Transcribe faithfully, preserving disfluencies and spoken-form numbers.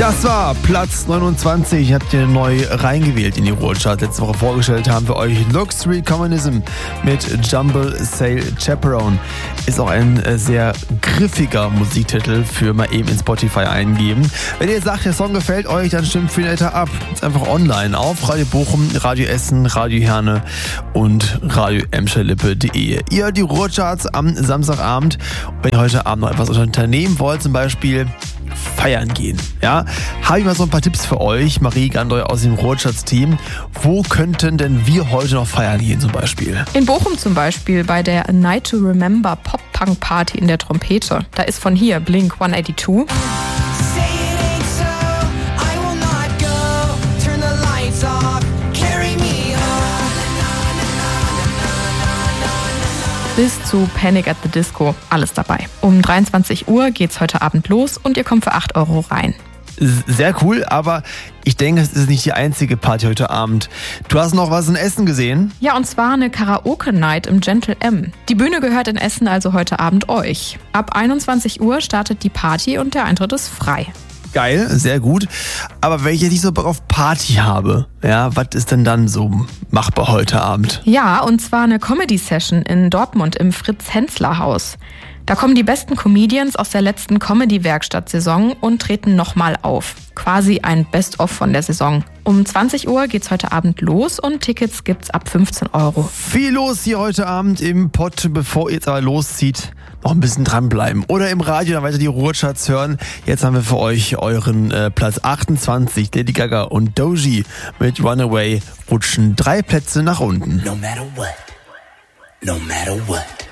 Das war Platz neunundzwanzig. Habt ihr neu reingewählt in die Ruhrcharts. Letzte Woche vorgestellt haben wir euch Luxury Communism mit Jumble Sale Chaperone. Ist auch ein äh, sehr griffiger Musiktitel für mal eben in Spotify eingeben. Wenn ihr sagt, der Song gefällt euch, dann stimmt viel netter ab. Ist einfach online auf Radio Bochum, Radio Essen, Radio Herne und Radio Emscher-Lippe punkt de. Ihr die Ruhrcharts am Samstagabend. Und wenn ihr heute Abend noch etwas unternehmen wollt, zum Beispiel feiern gehen, ja, habe ich mal so ein paar Tipps für euch, Marie Gandoy aus dem Ruhrcharts-Team. Wo könnten denn wir heute noch feiern gehen zum Beispiel? In Bochum zum Beispiel bei der A Night to Remember Pop-Punk-Party in der Trompete. Da ist von hier Blink hundertzweiundachtzig. Bis zu Panic at the Disco, alles dabei. Um dreiundzwanzig Uhr geht's heute Abend los und ihr kommt für acht Euro rein. Sehr cool, aber ich denke, es ist nicht die einzige Party heute Abend. Du hast noch was in Essen gesehen? Ja, und zwar eine Karaoke-Night im Gentle M. Die Bühne gehört in Essen also heute Abend euch. Ab einundzwanzig Uhr startet die Party und der Eintritt ist frei. Geil, sehr gut. Aber wenn ich jetzt nicht so Bock auf Party habe, ja, was ist denn dann so machbar heute Abend? Ja, und zwar eine Comedy-Session in Dortmund im Fritz-Hensler-Haus. Da kommen die besten Comedians aus der letzten Comedy-Werkstatt-Saison und treten nochmal auf. Quasi ein Best-of von der Saison. Um zwanzig Uhr geht's heute Abend los und Tickets gibt's ab fünfzehn Euro. Viel los hier heute Abend im Pott. Bevor ihr jetzt aber loszieht, noch ein bisschen dranbleiben. Oder im Radio dann weiter die Ruhrcharts hören. Jetzt haben wir für euch euren äh, Platz achtundzwanzig. Lady Gaga und Doji mit Runaway rutschen drei Plätze nach unten. No matter what, no matter what.